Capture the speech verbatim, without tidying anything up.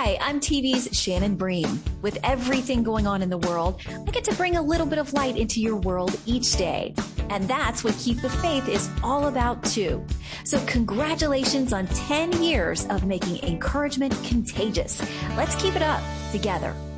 Hi, I'm T V's Shannon Bream. With everything going on in the world, I get to bring a little bit of light into your world each day. And that's what Keep the Faith is all about too. So congratulations on ten years of making encouragement contagious. Let's keep it up together.